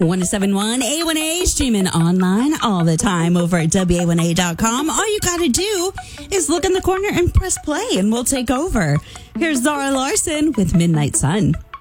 1071 A1A, streaming online all the time over at WA1A.com. All you got to do is look in the corner and press play, and we'll take over. Here's Zara Larson with Midnight Sun.